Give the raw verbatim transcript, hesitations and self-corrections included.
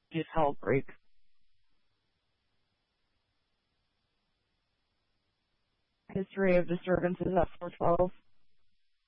Just hell break. History of disturbances at four twelve.